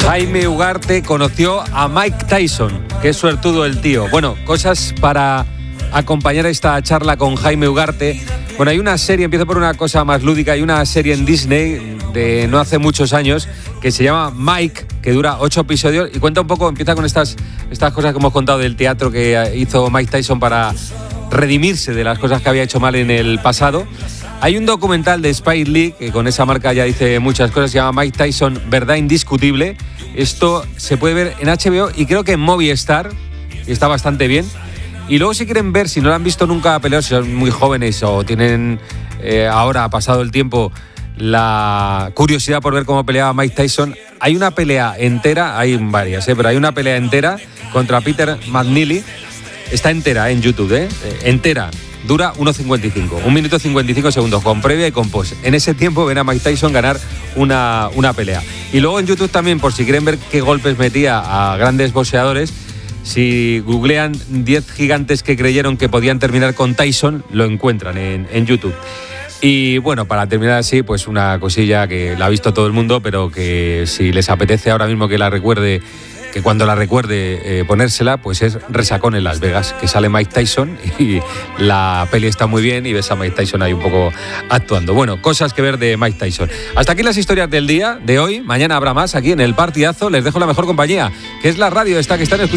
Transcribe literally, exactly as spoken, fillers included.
Jaime Ugarte conoció a Mike Tyson. Qué suertudo el tío. Bueno, cosas para acompañar esta charla con Jaime Ugarte. Bueno, hay una serie, empiezo por una cosa más lúdica, hay una serie en Disney de no hace muchos años que se llama Mike, que dura ocho episodios y cuenta un poco, empieza con estas, estas cosas que hemos contado del teatro que hizo Mike Tyson para redimirse de las cosas que había hecho mal en el pasado. Hay un documental de Spike Lee, que con esa marca ya dice muchas cosas, se llama Mike Tyson, Verdad Indiscutible. Esto se puede ver en H B O y creo que en Movistar, y está bastante bien. Y luego si quieren ver, si no lo han visto nunca pelear, si son muy jóvenes o tienen eh, ahora, pasado el tiempo, la curiosidad por ver cómo peleaba Mike Tyson, hay una pelea entera, hay varias, ¿eh? pero hay una pelea entera contra Peter McNeely. Está entera en YouTube, ¿eh? Entera. Dura uno cincuenta y cinco, un minuto cincuenta y cinco segundos, con previa y con post. En ese tiempo ven a Mike Tyson ganar una, una pelea. Y luego en YouTube también, por si quieren ver qué golpes metía a grandes boxeadores, si googlean diez gigantes que creyeron que podían terminar con Tyson, lo encuentran en, en YouTube. Y bueno, para terminar así, pues una cosilla que la ha visto todo el mundo, pero que si les apetece ahora mismo que la recuerde, que cuando la recuerde eh, ponérsela, pues es Resacón en Las Vegas, que sale Mike Tyson y la peli está muy bien y ves a Mike Tyson ahí un poco actuando. Bueno, cosas que ver de Mike Tyson. Hasta aquí las historias del día de hoy. Mañana habrá más aquí en El Partidazo. Les dejo la mejor compañía, que es la radio esta que están escuchando.